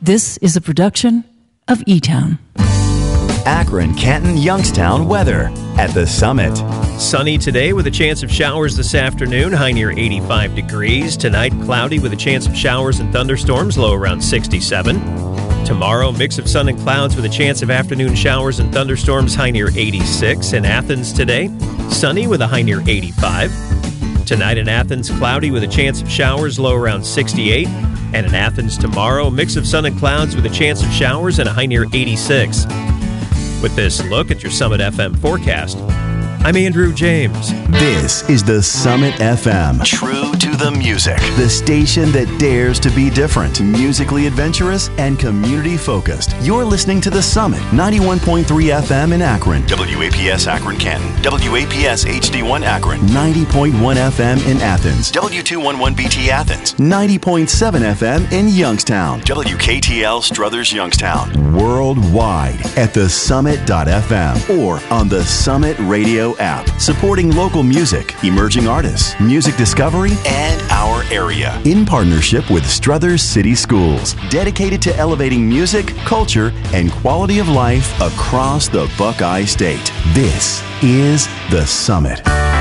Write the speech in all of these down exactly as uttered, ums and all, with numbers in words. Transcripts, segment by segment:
This is a production of E-Town. Akron, Canton, Youngstown weather at the Summit. Sunny today with a chance of showers this afternoon, high near eighty-five degrees. Tonight, cloudy with a chance of showers and thunderstorms, low around sixty-seven. Tomorrow, mix of sun and clouds with a chance of afternoon showers and thunderstorms, high near eighty-six. In Athens today, sunny with a high near eighty-five. Tonight in Athens, cloudy with a chance of showers, low around sixty-eight. And in Athens tomorrow, mix of sun and clouds with a chance of showers and a high near eighty-six. With this look at your Summit F M forecast, I'm Andrew James. This is the Summit F M. True to the music. The station that dares to be different, musically adventurous, and community focused. You're listening to the Summit, ninety-one point three F M in Akron. W A P S Akron Canton. W A P S H D one Akron. ninety point one F M in Athens. W two eleven B T Athens. ninety point seven F M in Youngstown. W K T L Struthers Youngstown. Worldwide at the summit dot f m or on the Summit Radio app, supporting local music, emerging artists, music discovery, and our area. In partnership with Struthers City Schools, dedicated to elevating music, culture, and quality of life across the Buckeye State. This is the Summit.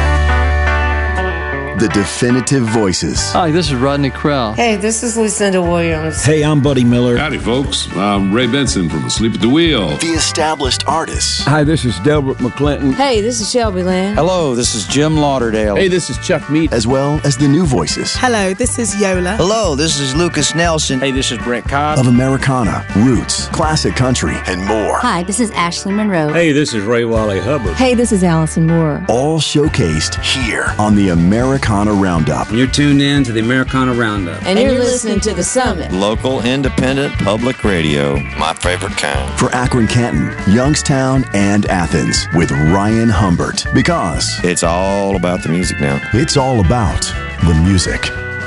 The definitive voices. Hi, this is Rodney Crowell. Hey, this is Lucinda Williams. Hey, I'm Buddy Miller. Howdy, folks. I'm Ray Benson from Asleep at the Wheel. The established artists. Hi, this is Delbert McClinton. Hey, this is Shelby Lynn. Hello, this is Jim Lauderdale. Hey, this is Chuck Mead. As well as the new voices. Hello, this is Yola. Hello, this is Lucas Nelson. Hey, this is Brent Cobb. Of Americana, roots, classic country, and more. Hi, this is Ashley Monroe. Hey, this is Ray Wally Hubbard. Hey, this is Allison Moore. All showcased here on the Americana Roundup. You're tuned in to the Americana Roundup. And, and you're, you're listening to The Summit. Local independent public radio. My favorite kind. For Akron, Canton, Youngstown, and Athens with Ryan Humbert. Because it's all about the music now. It's all about the music.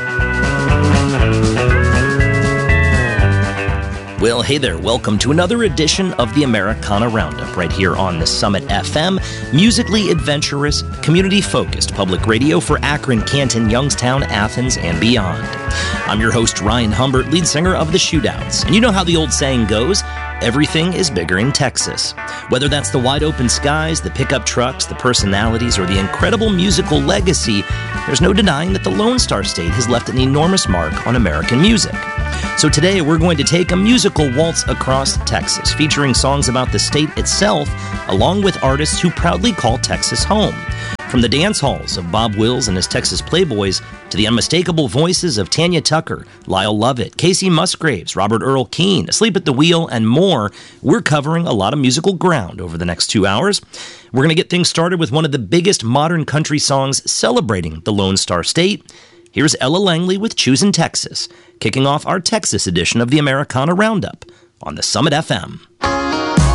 Well, hey there. Welcome to another edition of the Americana Roundup right here on the Summit F M, musically adventurous, community-focused public radio for Akron, Canton, Youngstown, Athens, and beyond. I'm your host, Ryan Humbert, lead singer of The Shootouts. And you know how the old saying goes, everything is bigger in Texas. Whether that's the wide open skies, the pickup trucks, the personalities, or the incredible musical legacy, there's no denying that the Lone Star State has left an enormous mark on American music. So today we're going to take a musical waltz across Texas, featuring songs about the state itself, along with artists who proudly call Texas home. From the dance halls of Bob Wills and his Texas Playboys to the unmistakable voices of Tanya Tucker, Lyle Lovett, Casey Musgraves, Robert Earl Keen, Asleep at the Wheel, and more, we're covering a lot of musical ground over the next two hours. We're going to get things started with one of the biggest modern country songs celebrating the Lone Star State. Here's Ella Langley with Choosin' Texas, kicking off our Texas edition of the Americana Roundup on the Summit F M.